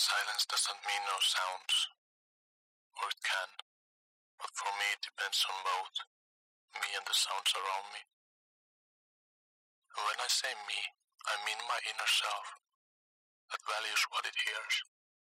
Silence doesn't mean no sounds. Or it can. But for me it depends on both me and the sounds around me. And when I say me, I mean my inner self that values what it hears.